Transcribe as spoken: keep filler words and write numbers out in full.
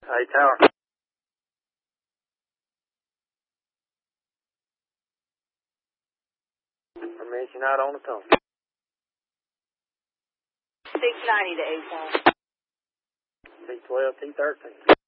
A tower. Information out on the tone. six ninety to A tower. T twelve, T thirteen.